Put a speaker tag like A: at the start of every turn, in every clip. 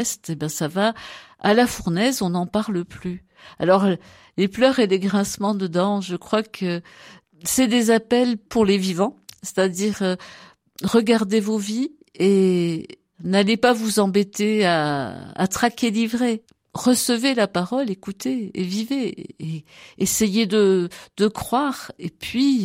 A: Eh ben, ça va à la fournaise, on n'en parle plus. Alors, les pleurs et les grincements de dents, je crois que c'est des appels pour les vivants, c'est-à-dire regardez vos vies et n'allez pas vous embêter à traquer livré. Recevez la parole, écoutez et vivez et essayez de croire et puis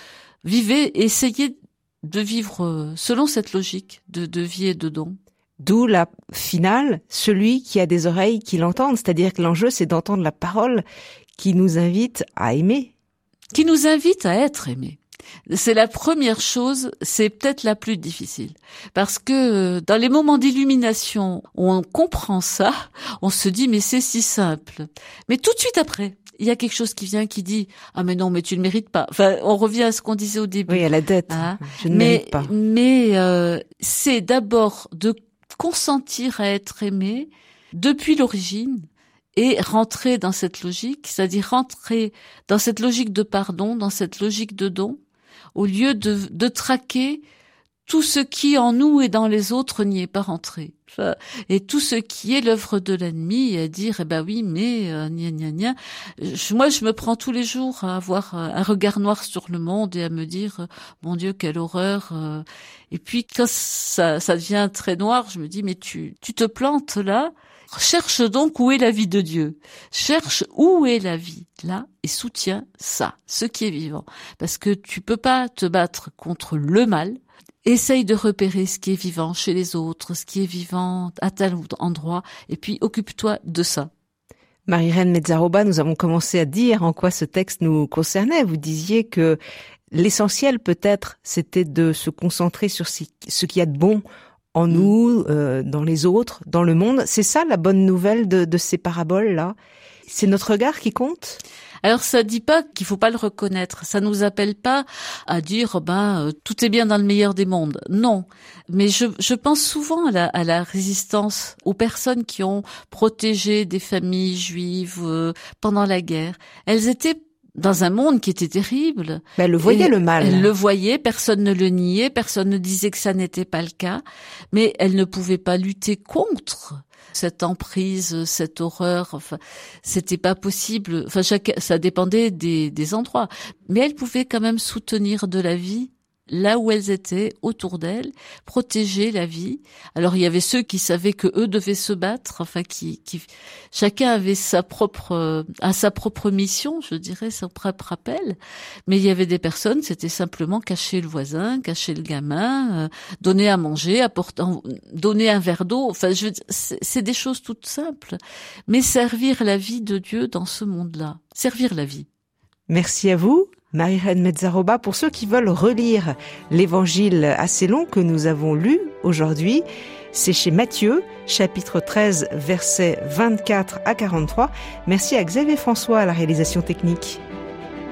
A: vivez, essayez de vivre selon cette logique de vie et de don.
B: D'où la finale, celui qui a des oreilles qui l'entendent, c'est-à-dire que l'enjeu c'est d'entendre la parole qui nous invite à aimer.
A: Qui nous invite à être aimés. C'est la première chose, c'est peut-être la plus difficile. Parce que dans les moments d'illumination où on comprend ça, on se dit mais c'est si simple. Mais tout de suite après, il y a quelque chose qui vient qui dit « Ah mais non, mais tu ne mérites pas ». Enfin, on revient à ce qu'on disait au début.
B: Oui, à la dette. Hein, je ne mérite pas.
A: Mais c'est d'abord de consentir à être aimé depuis l'origine et rentrer dans cette logique, c'est-à-dire rentrer dans cette logique de pardon, dans cette logique de don, au lieu de traquer tout ce qui en nous et dans les autres n'y est pas rentré. Enfin, et tout ce qui est l'œuvre de l'ennemi, à dire eh ben oui mais gna gna gna. Moi je me prends tous les jours à avoir un regard noir sur le monde et à me dire mon Dieu quelle horreur. Et puis quand ça devient très noir, je me dis mais tu te plantes là. Cherche donc où est la vie de Dieu. Cherche où est la vie là et soutiens ça, ce qui est vivant. Parce que tu peux pas te battre contre le mal. Essaye de repérer ce qui est vivant chez les autres, ce qui est vivant à tel endroit, et puis occupe-toi de ça.
B: Marie-Reine Mezzaroba, nous avons commencé à dire en quoi ce texte nous concernait. Vous disiez que l'essentiel peut-être, c'était de se concentrer sur ce qu'il y a de bon en nous, dans les autres, dans le monde. C'est ça la bonne nouvelle de ces paraboles-là? C'est notre regard qui compte?
A: Alors ça dit pas qu'il faut pas le reconnaître, ça nous appelle pas à dire tout est bien dans le meilleur des mondes. Non, mais je pense souvent à la résistance aux personnes qui ont protégé des familles juives pendant la guerre. Elles étaient dans un monde qui était terrible.
B: Mais elle le voyait le mal.
A: Elle le voyait, personne ne le niait, personne ne disait que ça n'était pas le cas, mais elle ne pouvait pas lutter contre cette emprise, cette horreur. Enfin, c'était pas possible. Enfin, ça dépendait des endroits, mais elle pouvait quand même soutenir de la vie là où elles étaient, autour d'elles, protéger la vie. Alors il y avait ceux qui savaient que eux devaient se battre, enfin qui chacun avait sa propre mission, je dirais, son propre appel. Mais il y avait des personnes, c'était simplement cacher le voisin, cacher le gamin, donner à manger, donner un verre d'eau. Enfin, c'est des choses toutes simples, mais servir la vie de Dieu dans ce monde-là, servir la vie.
B: Merci à vous. Marie-Reine Mezzaroba, pour ceux qui veulent relire l'évangile assez long que nous avons lu aujourd'hui, c'est chez Matthieu, chapitre 13, versets 24 à 43. Merci à Xavier François à la réalisation technique.